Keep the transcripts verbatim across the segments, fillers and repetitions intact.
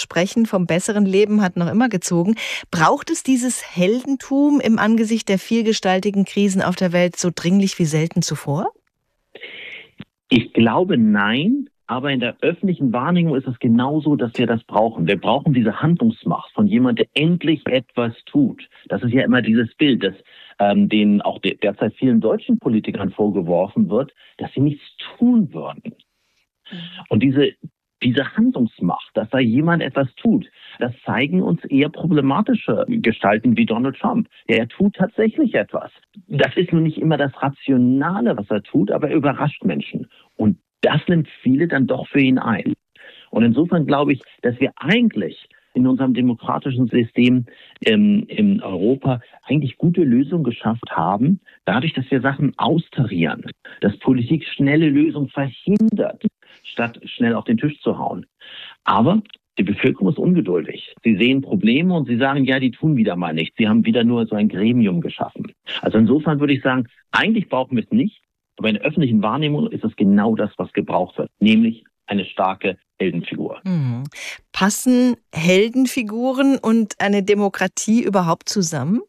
Versprechen vom besseren Leben hat noch immer gezogen. Braucht es dieses Heldentum im Angesicht der vielgestaltigen Krisen auf der Welt so dringlich wie selten zuvor? Ich glaube, nein. Aber in der öffentlichen Wahrnehmung ist es genauso, dass wir das brauchen. Wir brauchen diese Handlungsmacht von jemandem, der endlich etwas tut. Das ist ja immer dieses Bild, das ähm, denen auch de- derzeit vielen deutschen Politikern vorgeworfen wird, dass sie nichts tun würden. Und diese diese Handlungsmacht, dass da jemand etwas tut, das zeigen uns eher problematische Gestalten wie Donald Trump. Er tut tatsächlich etwas. Das ist nun nicht immer das Rationale, was er tut, aber er überrascht Menschen. Und das nimmt viele dann doch für ihn ein. Und insofern glaube ich, dass wir eigentlich in unserem demokratischen System ähm, in Europa eigentlich gute Lösungen geschafft haben, dadurch, dass wir Sachen austarieren, dass Politik schnelle Lösungen verhindert, statt schnell auf den Tisch zu hauen. Aber die Bevölkerung ist ungeduldig. Sie sehen Probleme und sie sagen, ja, die tun wieder mal nichts. Sie haben wieder nur so ein Gremium geschaffen. Also insofern würde ich sagen, eigentlich brauchen wir es nicht. Aber in der öffentlichen Wahrnehmung ist es genau das, was gebraucht wird, nämlich eine starke Heldenfigur. Mhm. Passen Heldenfiguren und eine Demokratie überhaupt zusammen?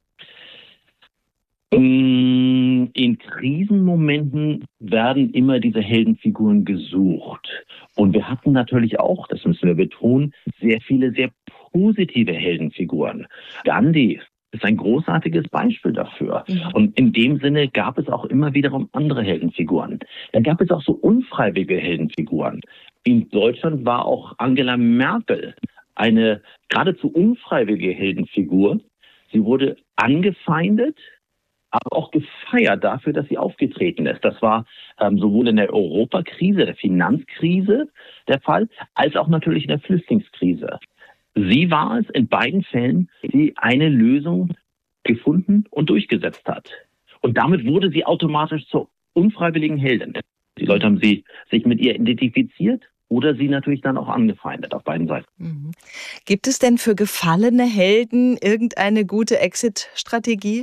In Krisenmomenten werden immer diese Heldenfiguren gesucht. Und wir hatten natürlich auch, das müssen wir betonen, sehr viele sehr positive Heldenfiguren. Gandhi ist ein großartiges Beispiel dafür. Ja. Und in dem Sinne gab es auch immer wiederum andere Heldenfiguren. Dann gab es auch so unfreiwillige Heldenfiguren. In Deutschland war auch Angela Merkel eine geradezu unfreiwillige Heldenfigur. Sie wurde angefeindet, aber auch gefeiert dafür, dass sie aufgetreten ist. Das war ähm, sowohl in der Europakrise, der Finanzkrise der Fall, als auch natürlich in der Flüchtlingskrise. Sie war es in beiden Fällen, die eine Lösung gefunden und durchgesetzt hat. Und damit wurde sie automatisch zur unfreiwilligen Heldin. Die Leute haben sie sich mit ihr identifiziert oder sie natürlich dann auch angefeindet auf beiden Seiten. Mhm. Gibt es denn für gefallene Helden irgendeine gute Exit-Strategie?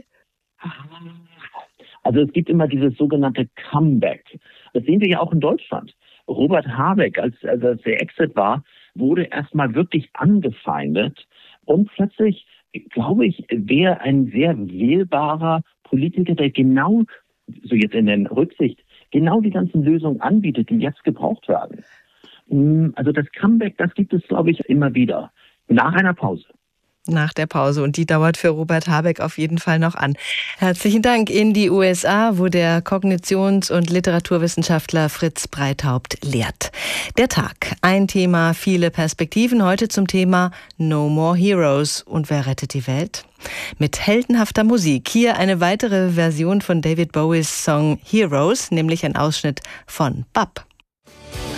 Also es gibt immer dieses sogenannte Comeback. Das sehen wir ja auch in Deutschland. Robert Habeck, als, als der Exit war, wurde erstmal wirklich angefeindet. Und plötzlich, glaube ich, wäre ein sehr wählbarer Politiker, der genau, so jetzt in der Rücksicht, genau die ganzen Lösungen anbietet, die jetzt gebraucht werden. Also das Comeback, das gibt es, glaube ich, immer wieder. Nach einer Pause. Nach der Pause. Und die dauert für Robert Habeck auf jeden Fall noch an. Herzlichen Dank in die U S A, wo der Kognitions- und Literaturwissenschaftler Fritz Breithaupt lehrt. Der Tag. Ein Thema, viele Perspektiven. Heute zum Thema No More Heroes. Und wer rettet die Welt? Mit heldenhafter Musik. Hier eine weitere Version von David Bowies Song Heroes, nämlich ein Ausschnitt von Bab.